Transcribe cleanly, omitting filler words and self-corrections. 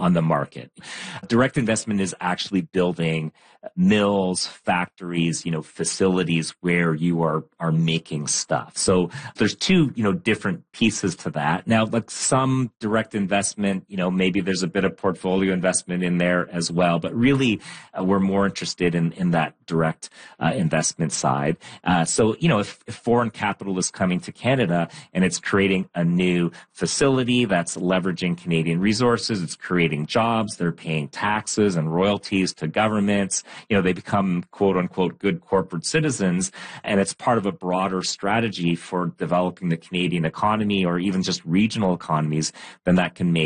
on the market. Direct investment is actually building mills, factories, facilities where you are making stuff. So there's two, different pieces to that. Now, like some direct investment, maybe there's a bit of portfolio investment in there as well, but really we're more interested in that direct investment side. So, if foreign capital is coming to Canada and it's creating a new facility that's leveraging Canadian resources, it's creating jobs, they're paying taxes and royalties to governments, they become quote unquote good corporate citizens, and it's part of a broader strategy for developing the Canadian economy or even just regional economies, then that can make